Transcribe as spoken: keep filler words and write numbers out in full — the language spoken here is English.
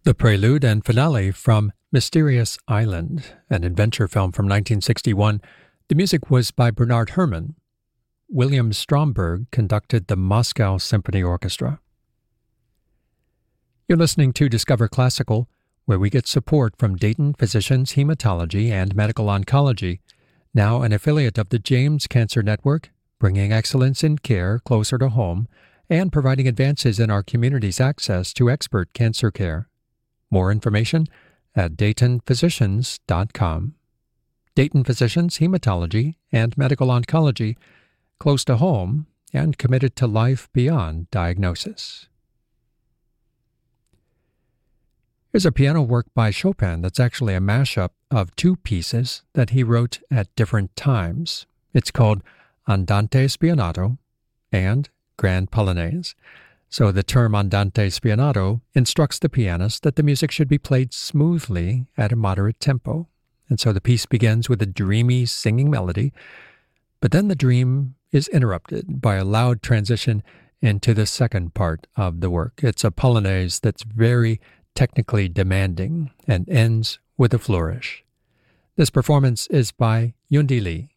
The prelude and finale from Mysterious Island, an adventure film from nineteen sixty-one. The music was by Bernard Herrmann. William Stromberg conducted the Moscow Symphony Orchestra. You're listening to Discover Classical, where we get support from Dayton Physicians Hematology and Medical Oncology, now an affiliate of the James Cancer Network, bringing excellence in care closer to home and providing advances in our community's access to expert cancer care. More information at dayton physicians dot com. Dayton Physicians Hematology and Medical Oncology, close to home and committed to life beyond diagnosis. Here's a piano work by Chopin that's actually a mashup of two pieces that he wrote at different times. It's called Andante Spianato and Grand Polonaise. So the term Andante Spianato instructs the pianist that the music should be played smoothly at a moderate tempo. And so the piece begins with a dreamy singing melody, but then the dream is interrupted by a loud transition into the second part of the work. It's a polonaise that's very technically demanding and ends with a flourish. This performance is by Yundi Lee.